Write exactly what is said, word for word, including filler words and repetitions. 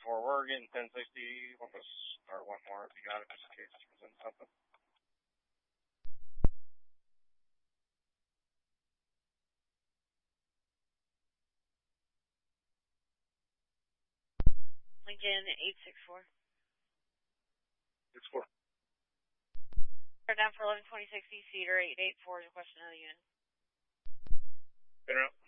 four, we're getting ten sixty. We'll just start one more if you got it, just in case it comes in something. Lincoln eight six four. six four. Down for eleven twenty-six, Cedar eight eight four is a question of the unit. Been out.